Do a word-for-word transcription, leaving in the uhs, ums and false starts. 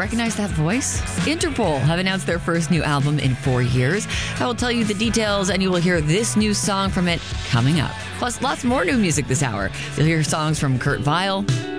Recognize that voice? Interpol have announced their first new album in four years. I will tell you the details, and you will hear this new song from it coming up. Plus, lots more new music this hour. You'll hear songs from Kurt Vile,